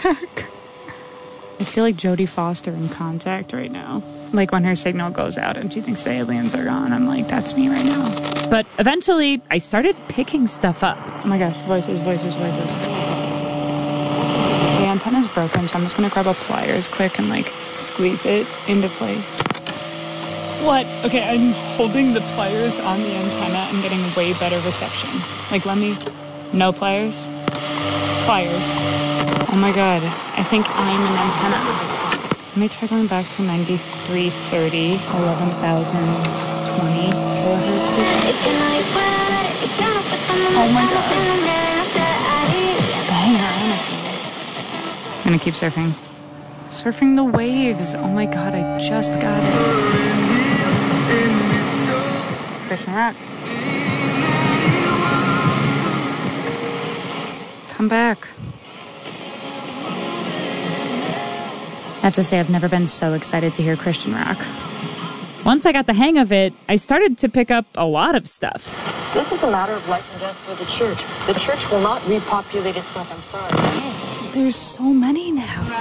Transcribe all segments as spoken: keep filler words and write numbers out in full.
back. I feel like Jodie Foster in Contact right now. Like when her signal goes out and she thinks the aliens are gone. I'm like, that's me right now. But eventually, I started picking stuff up. Oh my gosh, voices, voices, voices. The antenna's broken, so I'm just gonna grab a pliers quick and like squeeze it into place. What? Okay, I'm holding the pliers on the antenna and getting way better reception. Like, let me... No pliers? Pliers. Oh my god, I think I'm an antenna. Let me try going back to ninety-three thirty, eleven thousand twenty kilohertz. Oh my god. Banger, honestly. I'm gonna keep surfing. Surfing the waves. Oh my god, I just got it. Christian Rock. Come back. I have to say, I've never been so excited to hear Christian rock. Once I got the hang of it, I started to pick up a lot of stuff. This is a matter of life and death for the church. The church will not repopulate itself. I'm sorry. There's so many now.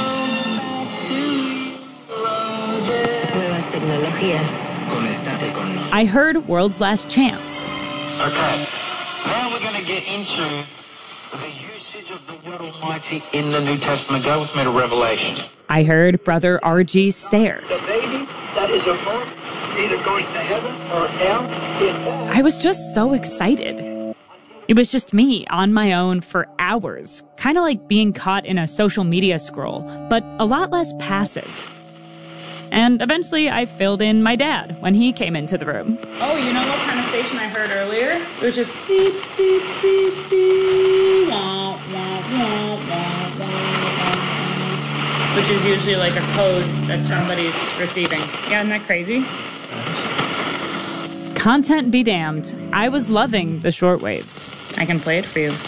I heard World's Last Chance. Okay, now we're going to get into the usage of the word Almighty in the New Testament. Go with me to Revelation. I heard Brother R G Stare. The baby that is a birth either going to heaven or hell. I was just so excited. It was just me on my own for hours, kind of like being caught in a social media scroll, but a lot less passive. And eventually I filled in my dad when he came into the room. Oh, you know what kind of station I heard earlier? It was just beep, beep, beep, beep, wah, wah, wah, wah, wah, wah, which is usually like a code that somebody's receiving. Yeah, isn't that crazy? Content be damned. I was loving the shortwaves. I can play it for you.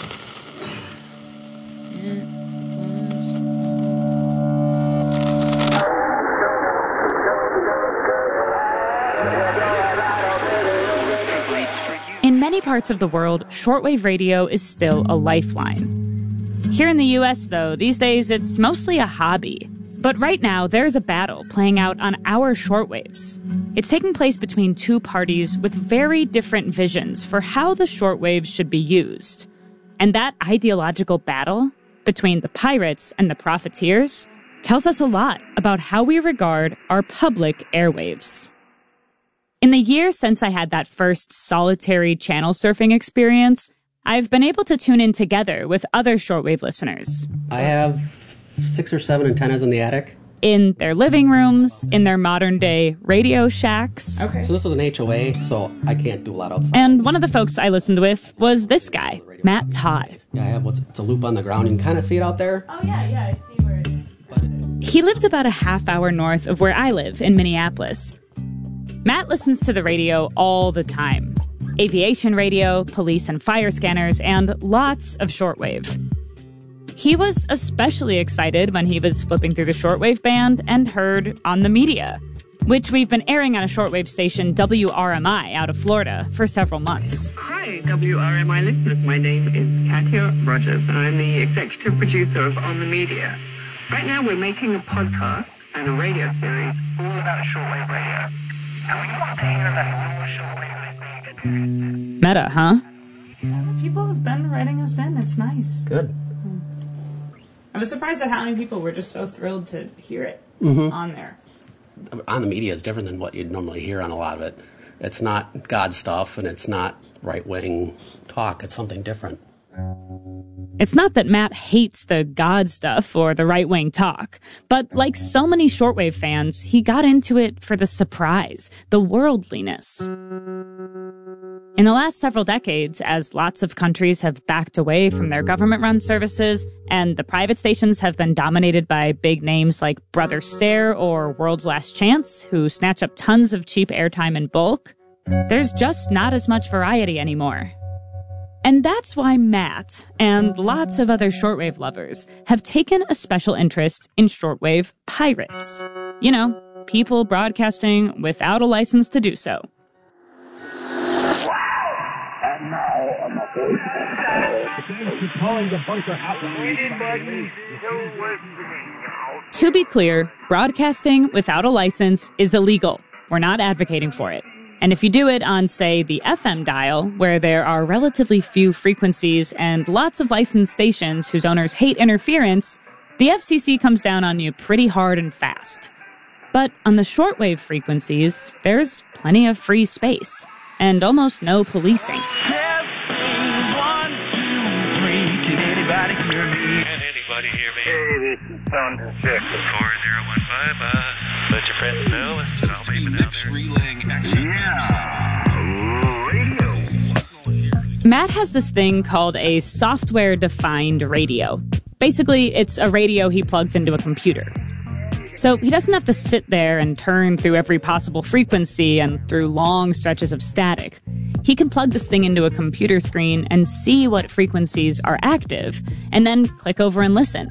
In many parts of the world, shortwave radio is still a lifeline. Here in the U S, though, these days it's mostly a hobby. But right now, there's a battle playing out on our shortwaves. It's taking place between two parties with very different visions for how the shortwaves should be used. And that ideological battle between the pirates and the profiteers tells us a lot about how we regard our public airwaves. In the years since I had that first solitary channel surfing experience, I've been able to tune in together with other shortwave listeners. I have six or seven antennas in the attic. In their living rooms, in their modern-day radio shacks. Okay. So this is an H O A, so I can't do a lot outside. And one of the folks I listened with was this guy, Matt Todd. Yeah, I have what's it's a loop on the ground. You can kind of see it out there. Oh, yeah, yeah, I see where it's... He lives about a half hour north of where I live in Minneapolis. Matt listens to the radio all the time. Aviation radio, police and fire scanners, and lots of shortwave. He was especially excited when he was flipping through the shortwave band and heard On the Media, which we've been airing on a shortwave station, W R M I, out of Florida, for several months. Hi, W R M I listeners. My name is Katia Rogers, and I'm the executive producer of On the Media. Right now, we're making a podcast and a radio series all about shortwave radio. And we want to hear about your shortwave experience. Meta, huh? People have been writing us in. It's nice. Good. I was surprised at how many people were just so thrilled to hear it mm-hmm. on there. On the Media is different than what you'd normally hear on a lot of it. It's not God stuff, and it's not right-wing talk. It's something different. It's not that Matt hates the God stuff or the right-wing talk, but like so many shortwave fans, he got into it for the surprise, the worldliness. In the last several decades, as lots of countries have backed away from their government-run services, and the private stations have been dominated by big names like Brother Stare or World's Last Chance, who snatch up tons of cheap airtime in bulk, there's just not as much variety anymore. And that's why Matt, and lots of other shortwave lovers, have taken a special interest in shortwave pirates. You know, people broadcasting without a license to do so. To be clear, broadcasting without a license is illegal. We're not advocating for it. And if you do it on, say, the F M dial, where there are relatively few frequencies and lots of licensed stations whose owners hate interference, the F C C comes down on you pretty hard and fast. But on the shortwave frequencies, there's plenty of free space and almost no policing. Testing, one, two, three. Can anybody hear me? Can anybody hear me? Hey, this is Thunder Six. four zero one five, uh, let your friends know. And I'll be down there. Relaying action. Yeah. Radio. Matt has this thing called a software-defined radio. Basically, it's a radio he plugs into a computer. So he doesn't have to sit there and turn through every possible frequency and through long stretches of static. He can plug this thing into a computer screen and see what frequencies are active, and then click over and listen.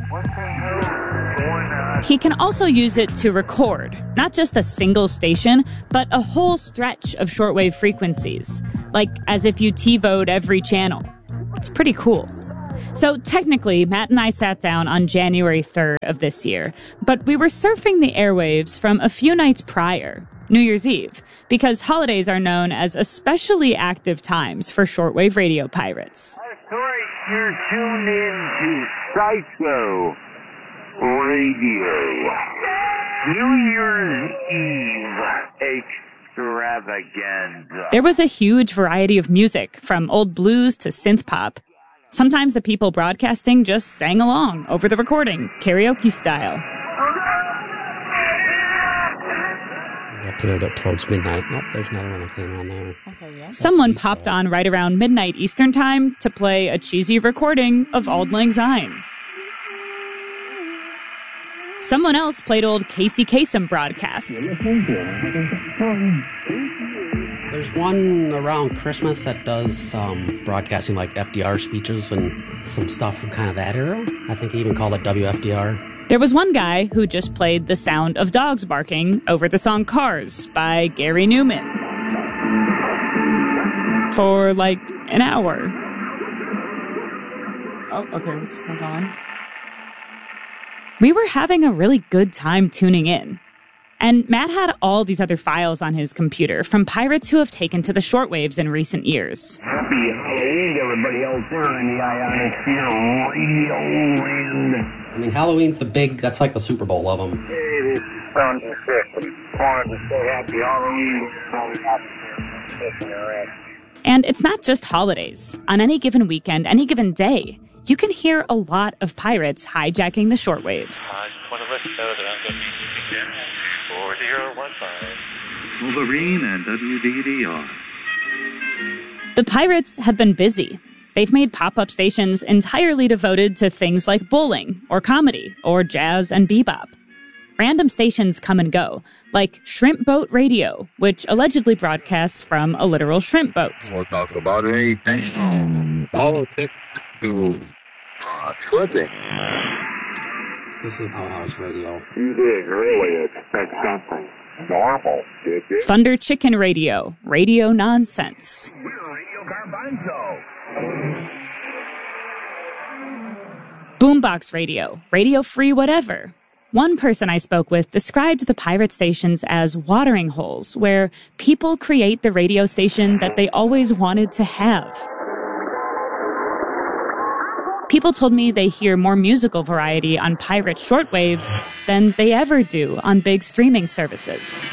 He can also use it to record, not just a single station, but a whole stretch of shortwave frequencies, like as if you TiVoed every channel. It's pretty cool. So technically, Matt and I sat down on January third of this year, but we were surfing the airwaves from a few nights prior, New Year's Eve, because holidays are known as especially active times for shortwave radio pirates. You're tuned in to Psycho Radio. New Year's Eve extravaganza. There was a huge variety of music, from old blues to synth pop. Sometimes the people broadcasting just sang along over the recording, karaoke style. Up here towards midnight. Oh, there's another one that came on there. Okay, yeah. Someone popped on right around midnight Eastern time to play a cheesy recording of Auld Lang Syne. Someone else played old Casey Kasem broadcasts. There's one around Christmas that does um, broadcasting like F D R speeches and some stuff from kind of that era. I think he even called it W F D R. There was one guy who just played the sound of dogs barking over the song Cars by Gary Newman for like an hour. Oh, okay, it's still going. We were having a really good time tuning in. And Matt had all these other files on his computer from pirates who have taken to the shortwaves in recent years. Happy Halloween, everybody out there in the ionosphere radio land. I mean, Halloween's the big, that's like the Super Bowl of them. Hey, this is Thunder Six. Wanted to say Happy Halloween. And it's not just holidays. On any given weekend, any given day, you can hear a lot of pirates hijacking the shortwaves. I just want to let you know that I'm going to be using them. four zero one five. Wolverine and W D D R. The pirates have been busy. They've made pop-up stations entirely devoted to things like bowling, or comedy, or jazz and bebop. Random stations come and go, like Shrimp Boat Radio, which allegedly broadcasts from a literal shrimp boat. We'll talk about anything from politics to uh, shrimping. This is Outhouse Radio. You didn't really expect something normal, did you? Thunder Chicken Radio, radio nonsense. We're Radio Garbanzo. Boombox Radio, radio free whatever. One person I spoke with described the pirate stations as watering holes, where people create the radio station that they always wanted to have. People told me they hear more musical variety on pirate shortwave than they ever do on big streaming services.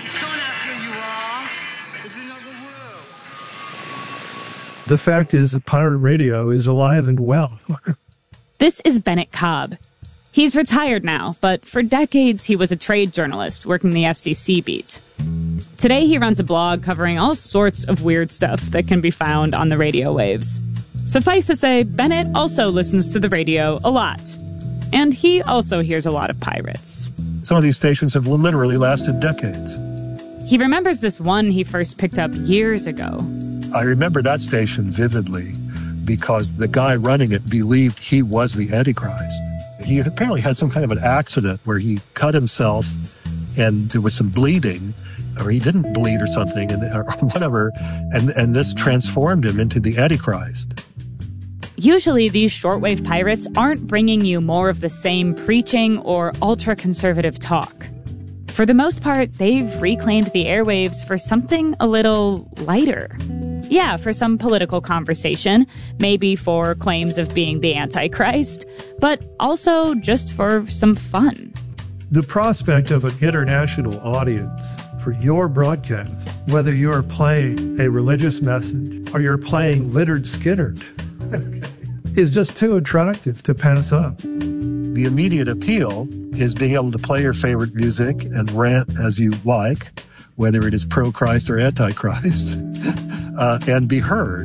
The fact is that pirate radio is alive and well. This is Bennett Cobb. He's retired now, but for decades he was a trade journalist working the F C C beat. Today he runs a blog covering all sorts of weird stuff that can be found on the radio waves. Suffice to say, Bennett also listens to the radio a lot. And he also hears a lot of pirates. Some of these stations have literally lasted decades. He remembers this one he first picked up years ago. I remember that station vividly because the guy running it believed he was the Antichrist. He apparently had some kind of an accident where he cut himself and there was some bleeding, or he didn't bleed or something, and, or whatever, and, and this transformed him into the Antichrist. Usually, these shortwave pirates aren't bringing you more of the same preaching or ultra-conservative talk. For the most part, they've reclaimed the airwaves for something a little lighter. Yeah, for some political conversation, maybe for claims of being the Antichrist, but also just for some fun. The prospect of an international audience for your broadcast, whether you're playing a religious message or you're playing Lynyrd Skynyrd, is just too attractive to pass up. The immediate appeal is being able to play your favorite music and rant as you like, whether it is pro-Christ or anti-Christ, uh, and be heard.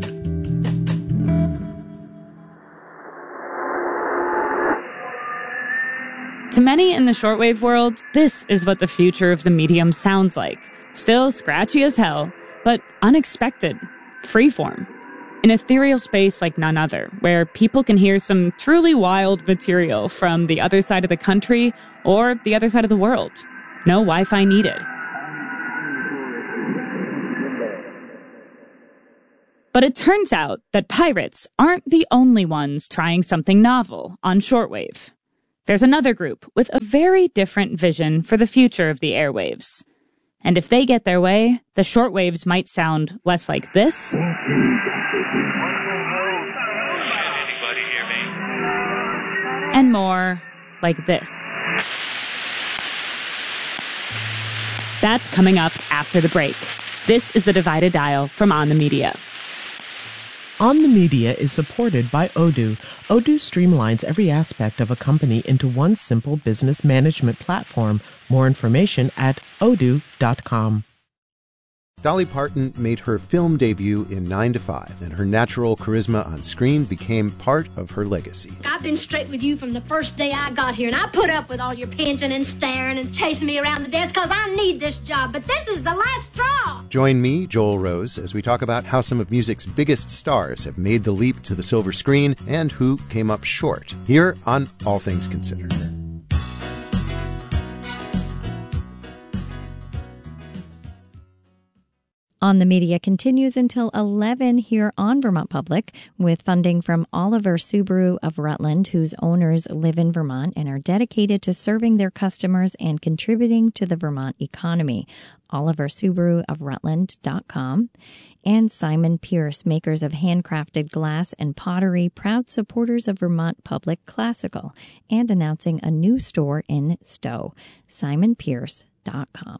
To many in the shortwave world, this is what the future of the medium sounds like. Still scratchy as hell, but unexpected, freeform. An ethereal space like none other, where people can hear some truly wild material from the other side of the country or the other side of the world. No Wi-Fi needed. But it turns out that pirates aren't the only ones trying something novel on shortwave. There's another group with a very different vision for the future of the airwaves. And if they get their way, the shortwaves might sound less like this and more like this. That's coming up after the break. This is The Divided Dial from On the Media. On the Media is supported by Odoo. Odoo streamlines every aspect of a company into one simple business management platform. More information at odoo dot com. Dolly Parton made her film debut in nine to five, and her natural charisma on screen became part of her legacy. I've been straight with you from the first day I got here, and I put up with all your pinching and staring and chasing me around the desk because I need this job, but this is the last straw. Join me, Joel Rose, as we talk about how some of music's biggest stars have made the leap to the silver screen and who came up short, here on All Things Considered. On the Media continues until eleven here on Vermont Public with funding from Oliver Subaru of Rutland, whose owners live in Vermont and are dedicated to serving their customers and contributing to the Vermont economy. Oliver Subaru of Rutland dot com. And Simon Pierce, makers of handcrafted glass and pottery, proud supporters of Vermont Public Classical, and announcing a new store in Stowe. Simon Pierce dot com.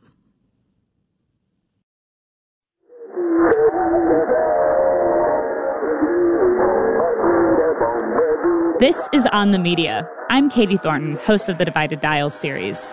This is On the Media. I'm Katie Thornton, host of the Divided Dial series.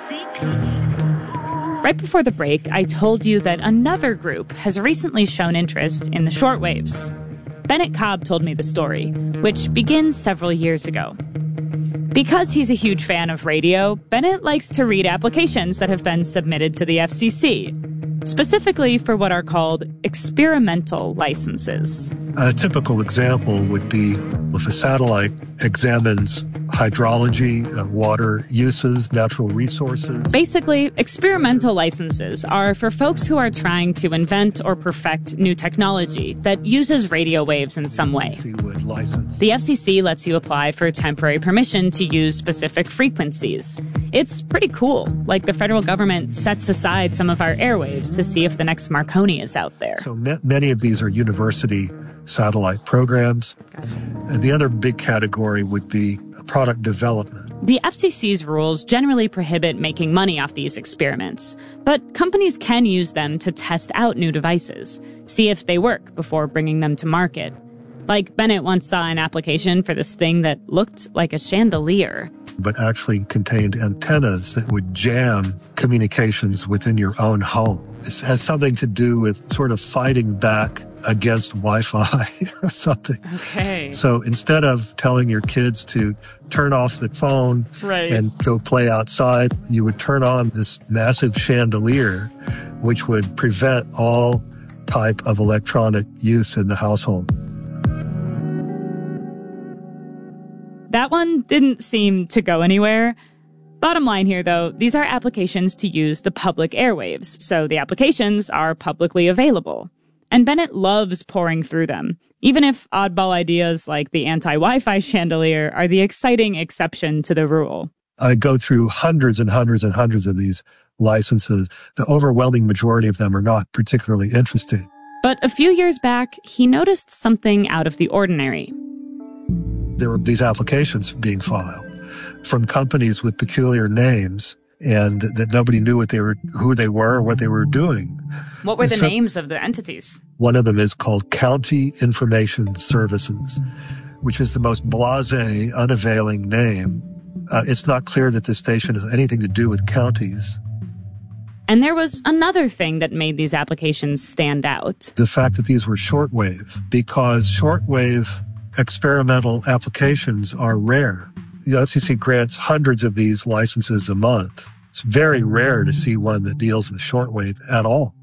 Right before the break, I told you that another group has recently shown interest in the shortwaves. Bennett Cobb told me the story, which begins several years ago. Because he's a huge fan of radio, Bennett likes to read applications that have been submitted to the F C C, specifically for what are called experimental licenses. A typical example would be if a satellite examines hydrology, uh, water uses, natural resources. Basically, experimental licenses are for folks who are trying to invent or perfect new technology that uses radio waves in some way. The F C C lets you apply for temporary permission to use specific frequencies. It's pretty cool. Like the federal government sets aside some of our airwaves to see if the next Marconi is out there. So ma- many of these are university satellite programs. And the other big category would be product development. The F C C's rules generally prohibit making money off these experiments, but companies can use them to test out new devices, see if they work before bringing them to market. Like Bennett once saw an application for this thing that looked like a chandelier, but actually contained antennas that would jam communications within your own home. This has something to do with sort of fighting back against Wi-Fi or something. Okay. So instead of telling your kids to turn off the phone right. and go play outside, you would turn on this massive chandelier, which would prevent all type of electronic use in the household. That one didn't seem to go anywhere. Bottom line here, though, these are applications to use the public airwaves, so the applications are publicly available. And Bennett loves pouring through them. Even if oddball ideas like the anti-Wi-Fi chandelier are the exciting exception to the rule. I go through hundreds and hundreds and hundreds of these licenses. The overwhelming majority of them are not particularly interesting. But a few years back, he noticed something out of the ordinary. There were these applications being filed from companies with peculiar names, and that nobody knew what they were, who they were, or what they were doing. What were the so, names of the entities? One of them is called County Information Services, which is the most blasé, unavailing name. Uh, it's not clear that this station has anything to do with counties. And there was another thing that made these applications stand out. The fact that these were shortwave, because shortwave experimental applications are rare. The F C C grants hundreds of these licenses a month. It's very rare to see one that deals with shortwave at all.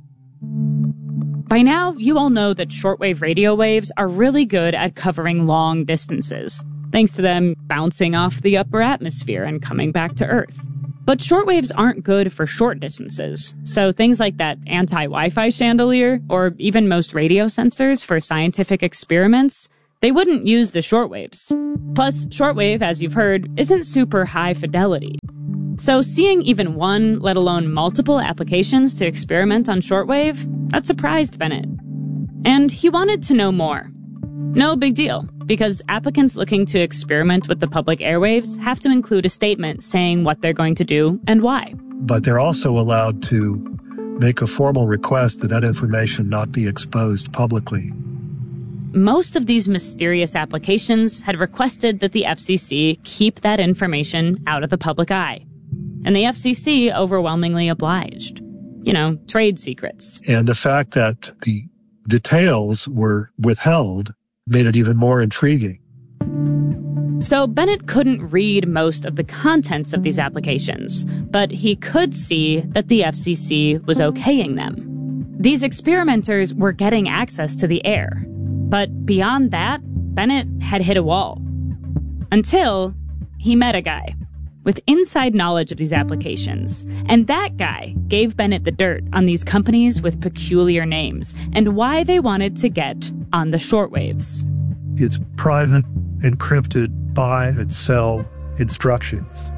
By now, you all know that shortwave radio waves are really good at covering long distances, thanks to them bouncing off the upper atmosphere and coming back to Earth. But shortwaves aren't good for short distances, so things like that anti-Wi-Fi chandelier, or even most radio sensors for scientific experiments, they wouldn't use the shortwaves. Plus, shortwave, as you've heard, isn't super high fidelity. So seeing even one, let alone multiple applications to experiment on shortwave, that surprised Bennett. And he wanted to know more. No big deal, because applicants looking to experiment with the public airwaves have to include a statement saying what they're going to do and why. But they're also allowed to make a formal request that that information not be exposed publicly. Most of these mysterious applications had requested that the F C C keep that information out of the public eye. And the F C C overwhelmingly obliged. You know, trade secrets. And the fact that the details were withheld made it even more intriguing. So Bennett couldn't read most of the contents of these applications, but he could see that the F C C was okaying them. These experimenters were getting access to the air. But beyond that, Bennett had hit a wall. Until he met a guy with inside knowledge of these applications. And that guy gave Bennett the dirt on these companies with peculiar names and why they wanted to get on the shortwaves. It's private, encrypted, buy and sell instructions.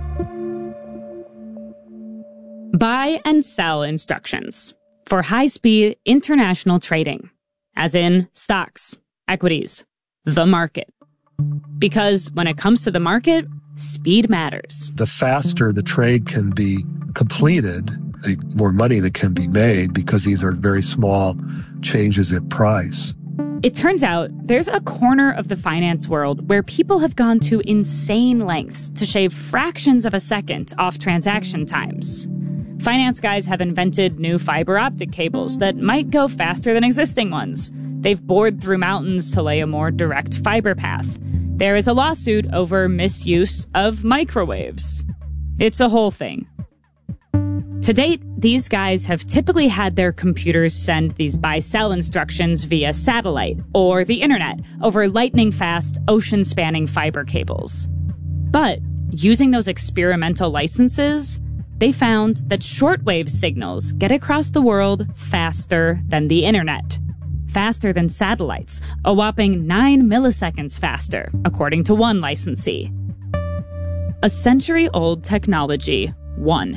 Buy and sell instructions for high-speed international trading, as in stocks, equities, the market. Because when it comes to the market, speed matters. The faster the trade can be completed, the more money that can be made, because these are very small changes in price. It turns out there's a corner of the finance world where people have gone to insane lengths to shave fractions of a second off transaction times. Finance guys have invented new fiber optic cables that might go faster than existing ones. They've bored through mountains to lay a more direct fiber path. There is a lawsuit over misuse of microwaves. It's a whole thing. To date, these guys have typically had their computers send these buy-sell instructions via satellite or the internet over lightning-fast, ocean-spanning fiber cables. But using those experimental licenses, they found that shortwave signals get across the world faster than the internet. Faster than satellites, a whopping nine milliseconds faster, according to one licensee. A century-old technology won.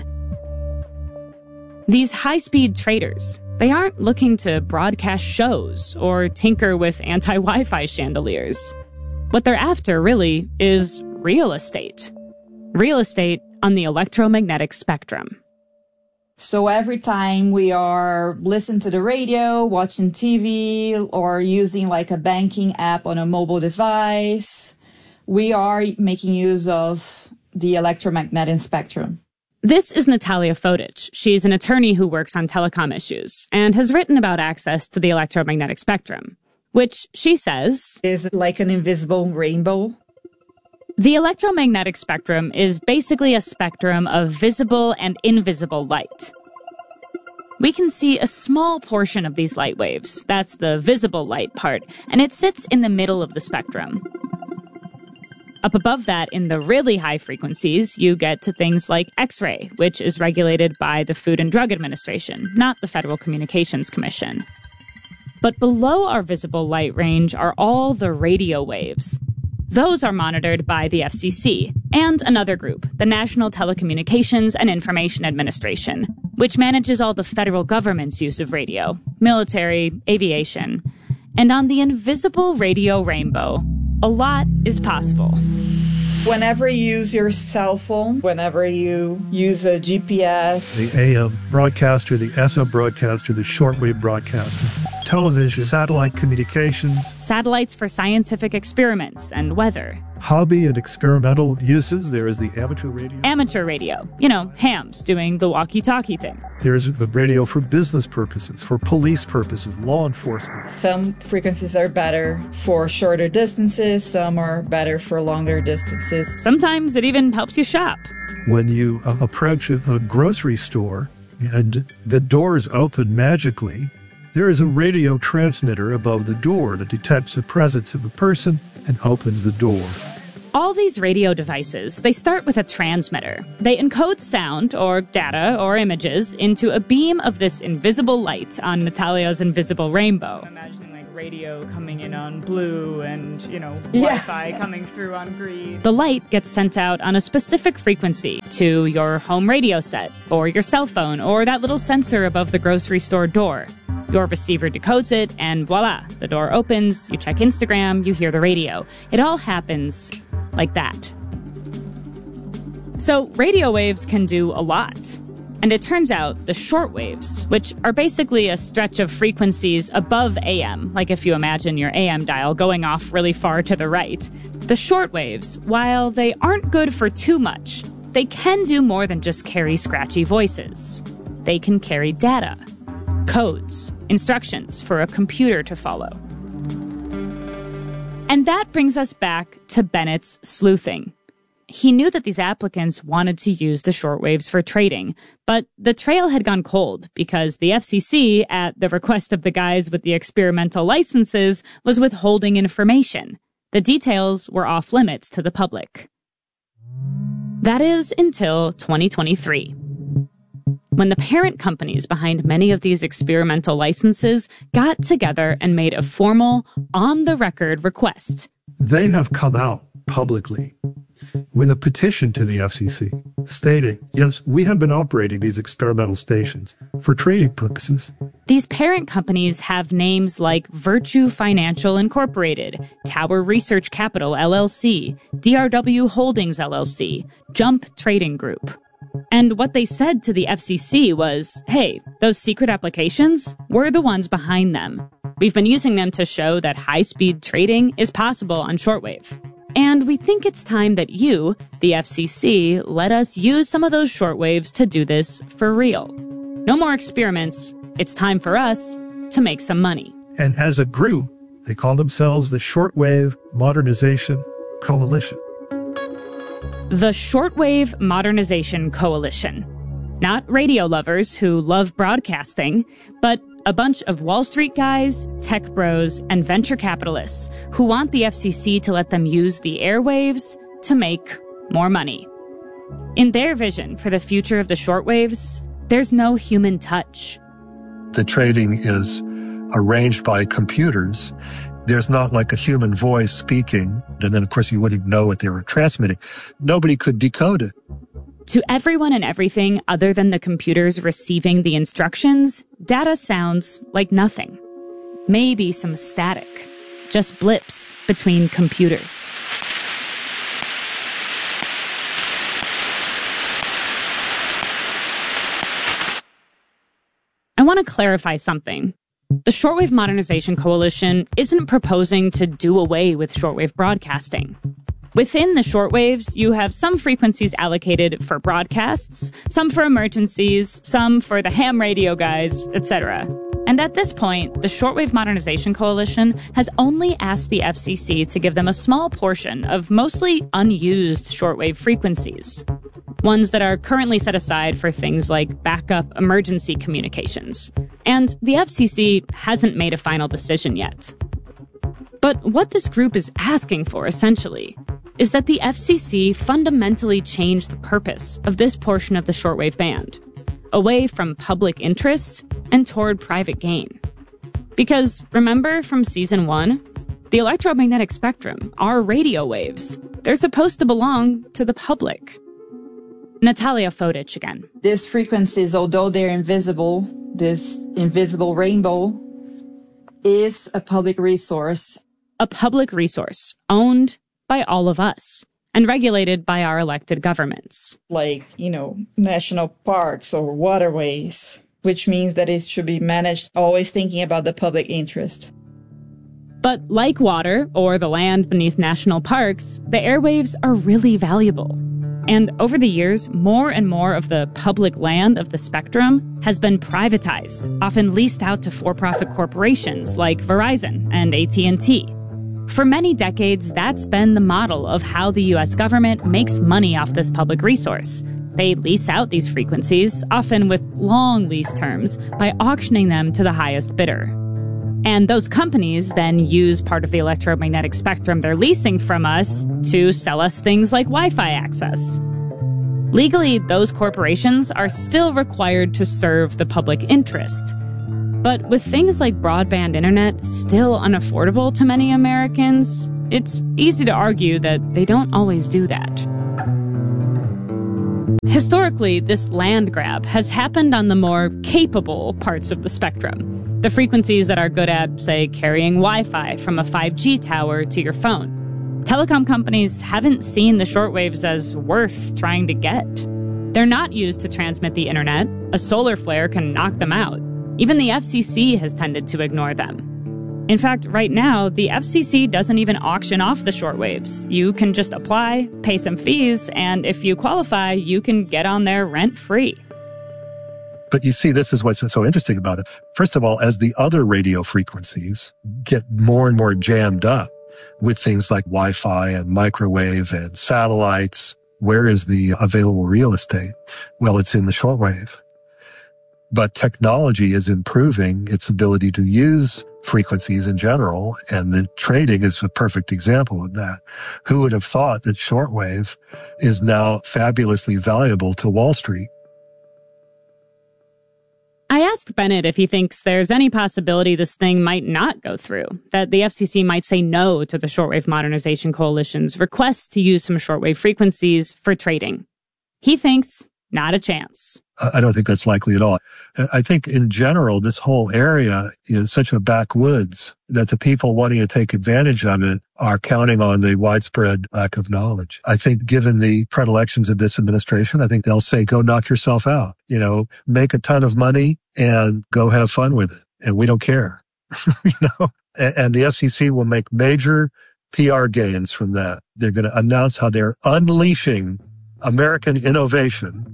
These high-speed traders, they aren't looking to broadcast shows or tinker with anti-Wi-Fi chandeliers. What they're after, really, is real estate. Real estate on the electromagnetic spectrum. So every time we are listening to the radio, watching T V, or using like a banking app on a mobile device, we are making use of the electromagnetic spectrum. This is Natalia Fodich. She's an attorney who works on telecom issues and has written about access to the electromagnetic spectrum, which she says is like an invisible rainbow. The electromagnetic spectrum is basically a spectrum of visible and invisible light. We can see a small portion of these light waves. That's the visible light part, and it sits in the middle of the spectrum. Up above that, in the really high frequencies, you get to things like X-ray, which is regulated by the Food and Drug Administration, not the Federal Communications Commission. But below our visible light range are all the radio waves. Those are monitored by the F C C and another group, the National Telecommunications and Information Administration, which manages all the federal government's use of radio, military, aviation. And on the invisible radio rainbow, a lot is possible. Whenever you use your cell phone, whenever you use a G P S. The A M broadcaster, the F M broadcaster, the shortwave broadcaster, television, satellite communications. Satellites for scientific experiments and weather. Hobby and experimental uses, there is the amateur radio. Amateur radio. You know, hams doing the walkie-talkie thing. There's the radio for business purposes, for police purposes, law enforcement. Some frequencies are better for shorter distances, some are better for longer distances. Sometimes it even helps you shop. When you uh, approach a, a grocery store and the doors open magically, there is a radio transmitter above the door that detects the presence of a person and opens the door. All these radio devices, they start with a transmitter. They encode sound or data or images into a beam of this invisible light on Natalia's invisible rainbow. I'm imagining like radio coming in on blue and, you know, yeah. Wi-Fi coming through on green. The light gets sent out on a specific frequency to your home radio set or your cell phone or that little sensor above the grocery store door. Your receiver decodes it, and voila, the door opens, you check Instagram, you hear the radio. It all happens like that. So radio waves can do a lot. And it turns out the short waves, which are basically a stretch of frequencies above A M, like if you imagine your A M dial going off really far to the right, the short waves, while they aren't good for too much, they can do more than just carry scratchy voices. They can carry data, codes, instructions for a computer to follow. And that brings us back to Bennett's sleuthing. He knew that these applicants wanted to use the shortwaves for trading, but the trail had gone cold because the F C C, at the request of the guys with the experimental licenses, was withholding information. The details were off limits to the public. That is until twenty twenty-three. When the parent companies behind many of these experimental licenses got together and made a formal, on-the-record request. They have come out publicly with a petition to the F C C stating, yes, we have been operating these experimental stations for trading purposes. These parent companies have names like Virtue Financial Incorporated, Tower Research Capital L L C, D R W Holdings L L C, Jump Trading Group. And what they said to the F C C was, hey, those secret applications, we're the ones behind them. We've been using them to show that high-speed trading is possible on shortwave. And we think it's time that you, the F C C, let us use some of those shortwaves to do this for real. No more experiments. It's time for us to make some money. And as a group, they call themselves the Shortwave Modernization Coalition. The Shortwave Modernization Coalition. Not radio lovers who love broadcasting, but a bunch of Wall Street guys, tech bros, and venture capitalists who want the F C C to let them use the airwaves to make more money. In their vision for the future of the shortwaves, there's no human touch. The trading is arranged by computers. There's not like a human voice speaking, and then, of course, you wouldn't know what they were transmitting. Nobody could decode it. To everyone and everything other than the computers receiving the instructions, data sounds like nothing. Maybe some static, just blips between computers. I want to clarify something. The Shortwave Modernization Coalition isn't proposing to do away with shortwave broadcasting. Within the shortwaves, you have some frequencies allocated for broadcasts, some for emergencies, some for the ham radio guys, et cetera. And at this point, the Shortwave Modernization Coalition has only asked the F C C to give them a small portion of mostly unused shortwave frequencies, ones that are currently set aside for things like backup emergency communications. And the F C C hasn't made a final decision yet. But what this group is asking for, essentially, is that the F C C fundamentally change the purpose of this portion of the shortwave band, away from public interest and toward private gain. Because remember from season one? The electromagnetic spectrum are radio waves. They're supposed to belong to the public. Natalia Fodic again. These frequencies, although they're invisible, this invisible rainbow is a public resource. A public resource owned by all of us and regulated by our elected governments. Like, you know, national parks or waterways, which means that it should be managed always thinking about the public interest. But like water or the land beneath national parks, the airwaves are really valuable. And over the years, more and more of the public land of the spectrum has been privatized, often leased out to for-profit corporations like Verizon and A T and T. For many decades, that's been the model of how the U S government makes money off this public resource. They lease out these frequencies, often with long lease terms, by auctioning them to the highest bidder. And those companies then use part of the electromagnetic spectrum they're leasing from us to sell us things like Wi-Fi access. Legally, those corporations are still required to serve the public interest. But with things like broadband internet still unaffordable to many Americans, it's easy to argue that they don't always do that. Historically, this land grab has happened on the more capable parts of the spectrum. The frequencies that are good at, say, carrying Wi-Fi from a five G tower to your phone. Telecom companies haven't seen the shortwaves as worth trying to get. They're not used to transmit the internet. A solar flare can knock them out. Even the F C C has tended to ignore them. In fact, right now, the F C C doesn't even auction off the shortwaves. You can just apply, pay some fees, and if you qualify, you can get on there rent-free. But you see, this is what's so interesting about it. First of all, as the other radio frequencies get more and more jammed up with things like Wi-Fi and microwave and satellites, where is the available real estate? Well, it's in the shortwave. But technology is improving its ability to use frequencies in general, and the trading is a perfect example of that. Who would have thought that shortwave is now fabulously valuable to Wall Street? I asked Bennett if he thinks there's any possibility this thing might not go through, that the F C C might say no to the Shortwave Modernization Coalition's request to use some shortwave frequencies for trading. He thinks not a chance. I don't think that's likely at all. I think in general, this whole area is such a backwoods that the people wanting to take advantage of it are counting on the widespread lack of knowledge. I think given the predilections of this administration, I think they'll say, go knock yourself out, you know, make a ton of money and go have fun with it. And we don't care, you know, and, and the F C C will make major P R gains from that. They're going to announce how they're unleashing American innovation.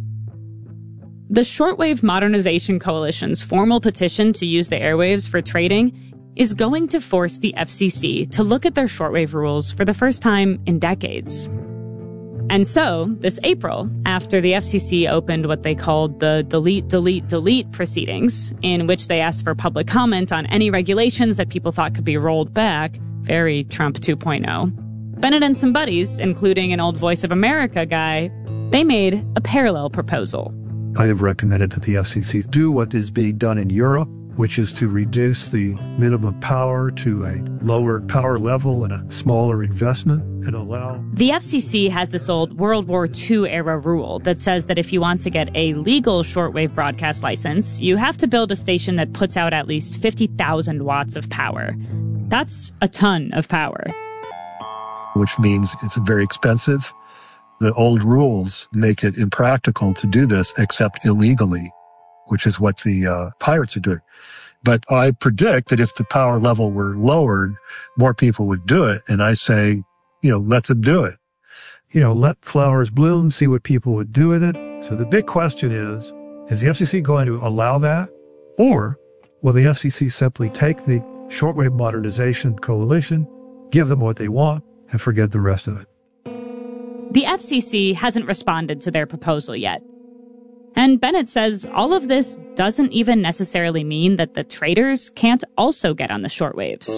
The Shortwave Modernization Coalition's formal petition to use the airwaves for trading is going to force the F C C to look at their shortwave rules for the first time in decades. And so, this April, after the F C C opened what they called the delete, delete, delete proceedings, in which they asked for public comment on any regulations that people thought could be rolled back, very Trump two point oh, Bennett and some buddies, including an old Voice of America guy, they made a parallel proposal. I have recommended that the F C C do what is being done in Europe, which is to reduce the minimum power to a lower power level and a smaller investment and allow... The F C C has this old World War Two era rule that says that if you want to get a legal shortwave broadcast license, you have to build a station that puts out at least fifty thousand watts of power. That's a ton of power. Which means it's very expensive. The old rules make it impractical to do this except illegally, which is what the uh, pirates are doing. But I predict that if the power level were lowered, more people would do it. And I say, you know, let them do it. You know, let flowers bloom, see what people would do with it. So the big question is, is the F C C going to allow that? Or will the F C C simply take the Shortwave Modernization Coalition, give them what they want, and forget the rest of it? The F C C hasn't responded to their proposal yet. And Bennett says all of this doesn't even necessarily mean that the traders can't also get on the shortwaves.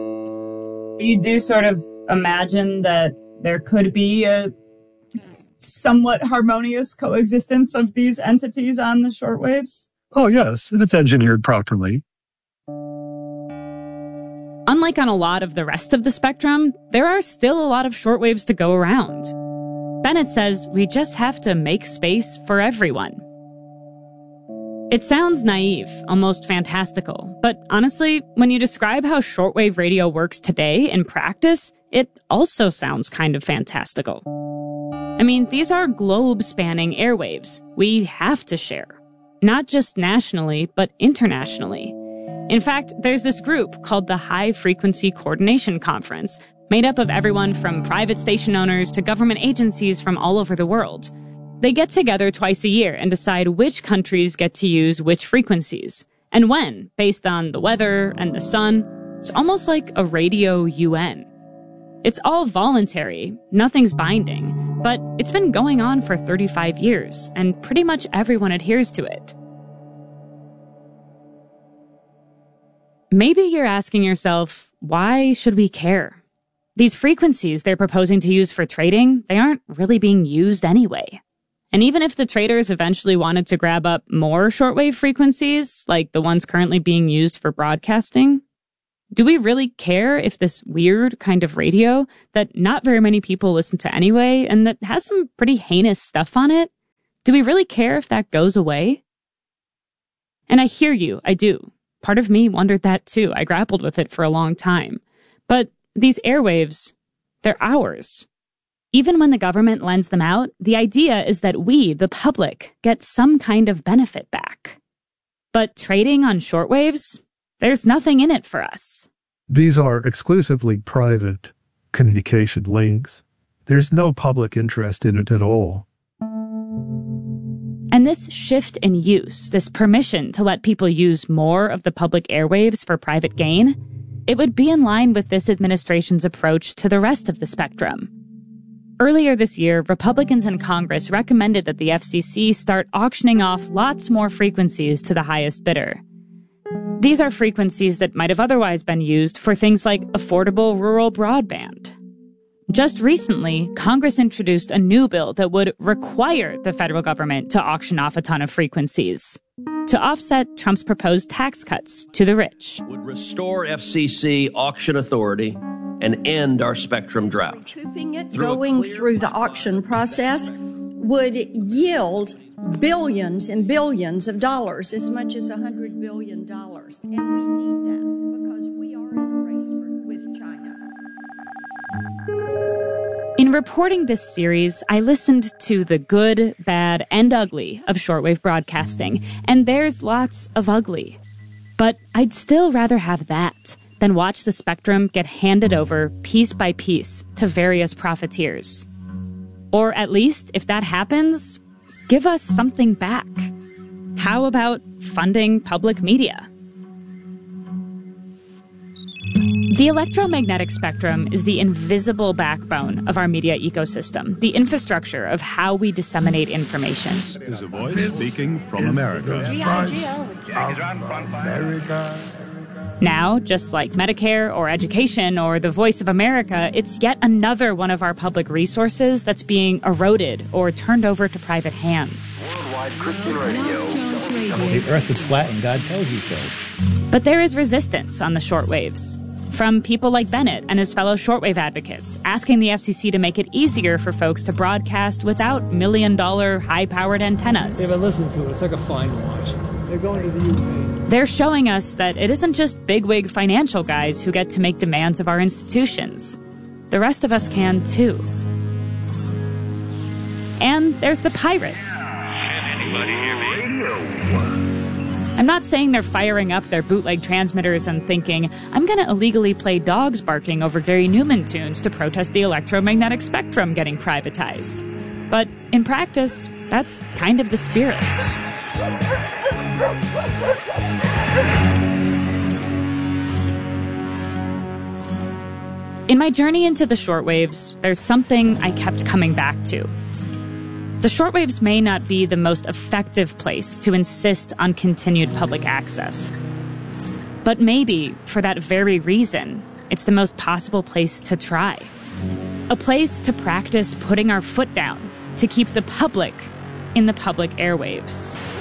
You do sort of imagine that there could be a somewhat harmonious coexistence of these entities on the shortwaves? Oh, yes, if it's engineered properly. unlike on a lot of the rest of the spectrum, there are still a lot of shortwaves to go around. Bennett says we just have to make space for everyone. It sounds naive, almost fantastical, but honestly, when you describe how shortwave radio works today in practice, it also sounds kind of fantastical. I mean, these are globe-spanning airwaves we have to share, not just nationally, but internationally. In fact, there's this group called the High Frequency Coordination Conference, made up of everyone from private station owners to government agencies from all over the world. They get together twice a year and decide which countries get to use which frequencies, and when, based on the weather and the sun. It's almost like a radio U N. It's all voluntary, nothing's binding, but it's been going on for thirty-five years, and pretty much everyone adheres to it. Maybe you're asking yourself, why should we care? These frequencies they're proposing to use for trading, they aren't really being used anyway. And even if the traders eventually wanted to grab up more shortwave frequencies, like the ones currently being used for broadcasting, do we really care if this weird kind of radio that not very many people listen to anyway, and that has some pretty heinous stuff on it, do we really care if that goes away? And I hear you, I do. Part of me wondered that too. I grappled with it for a long time. But these airwaves, they're ours. Even when the government lends them out, the idea is that we, the public, get some kind of benefit back. But trading on shortwaves, there's nothing in it for us. These are exclusively private communication links. There's no public interest in it at all. And this shift in use, this permission to let people use more of the public airwaves for private gain, it would be in line with this administration's approach to the rest of the spectrum. Earlier this year, Republicans in Congress recommended that the F C C start auctioning off lots more frequencies to the highest bidder. These are frequencies that might have otherwise been used for things like affordable rural broadband. Just recently, Congress introduced a new bill that would require the federal government to auction off a ton of frequencies to offset Trump's proposed tax cuts to the rich. Would restore F C C auction authority and end our spectrum drought. Recouping it, through going clear... through the auction process would yield billions and billions of dollars, as much as one hundred billion dollars. And we need that because we are in a race for, with China. In reporting this series, I listened to the good, bad, and ugly of shortwave broadcasting, and there's lots of ugly. But I'd still rather have that than watch the spectrum get handed over piece by piece to various profiteers. Or at least, if that happens, give us something back. How about funding public media? The electromagnetic spectrum is the invisible backbone of our media ecosystem, the infrastructure of how we disseminate information. This is a voice speaking from America. America. Now, just like Medicare or education or the Voice of America, it's yet another one of our public resources that's being eroded or turned over to private hands. Worldwide Christian Radio. The earth is flat and God tells you so. But there is resistance on the shortwaves. From people like Bennett and his fellow shortwave advocates, asking the F C C to make it easier for folks to broadcast without million-dollar, high-powered antennas. Yeah, but listen to it. It's like a fine wash. They're going to the U K. They're showing us that it isn't just bigwig financial guys who get to make demands of our institutions. The rest of us can, too. And there's the pirates. Anybody hear me? I'm not saying they're firing up their bootleg transmitters and thinking, I'm going to illegally play dogs barking over Gary Newman tunes to protest the electromagnetic spectrum getting privatized. But in practice, that's kind of the spirit. In my journey into the shortwaves, there's something I kept coming back to. The shortwaves may not be the most effective place to insist on continued public access. But maybe, for that very reason, it's the most possible place to try. A place to practice putting our foot down to keep the public in the public airwaves.